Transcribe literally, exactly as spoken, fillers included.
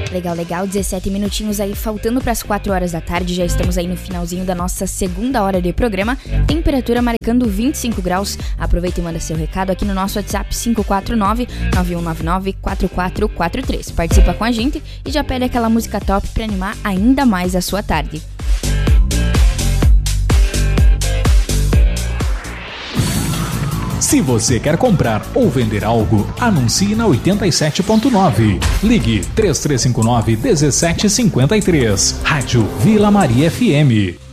Legal, legal, dezessete minutinhos aí, faltando para as quatro horas da tarde, já estamos aí no finalzinho da nossa segunda hora de programa, temperatura marcando vinte e cinco graus, aproveita e manda seu recado aqui no nosso WhatsApp cinco quatro nove, nove um nove nove, quatro quatro quatro três, participa com a gente e já pede aquela música top para animar ainda mais a sua tarde. Se você quer comprar ou vender algo, anuncie na oitenta e sete ponto nove. Ligue três três cinco nove, um sete cinco três. Rádio Vila Maria F M.